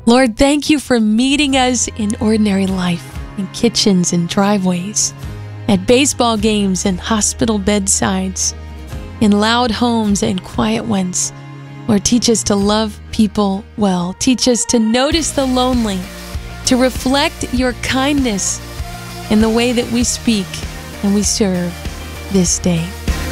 Lord, thank you for meeting us in ordinary life, in kitchens and driveways, at baseball games and hospital bedsides, in loud homes and quiet ones. Lord, teach us to love people well. Teach us to notice the lonely, to reflect your kindness in the way that we speak and we serve this day.